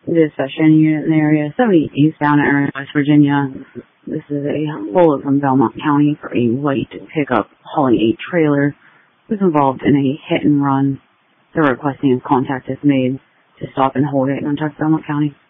Dispatching unit in the area 70 eastbound area, West Virginia. This is a hold from Belmont County for a white pickup hauling a trailer who's involved in a hit and run. They're requesting a contact is made to stop and hold it. Contact Belmont County.